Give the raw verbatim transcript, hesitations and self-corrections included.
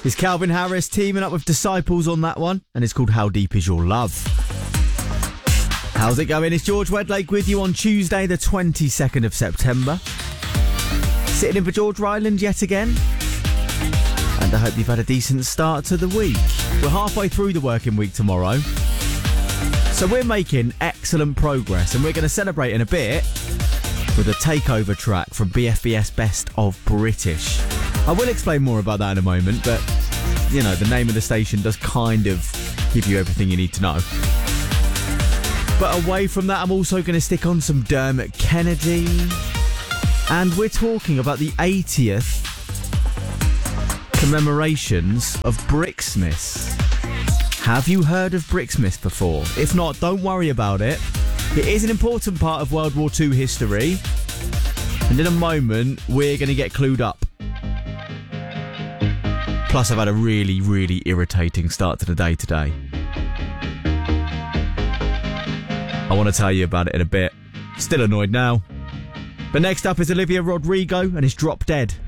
It's Calvin Harris teaming up with Disciples on that one, and it's called How Deep Is Your Love. How's it going? It's George Wedlake with you on Tuesday, the twenty-second of September. Sitting in for George Ryland yet again. And I hope you've had a decent start to the week. We're halfway through the working week tomorrow. So we're making excellent progress, and we're going to celebrate in a bit with a takeover track from B F B S Best of British. I will explain more about that in a moment, but, you know, the name of the station does kind of give you everything you need to know. But away from that, I'm also going to stick on some Dermot Kennedy. And we're talking about the eightieth commemorations of Brixmas. Have you heard of Brixmas before? If not, don't worry about it. It is an important part of World War Two history. And in a moment, we're going to get clued up. Plus, I've had a really, really irritating start to the day today. I want to tell you about it in a bit. Still annoyed now. But next up is Olivia Rodrigo and his Drop Dead.